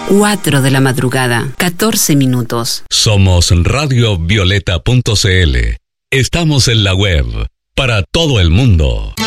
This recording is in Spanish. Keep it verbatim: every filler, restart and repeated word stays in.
cuatro de la madrugada, catorce minutos. Somos radio violeta punto c l. Estamos en la web para todo el mundo.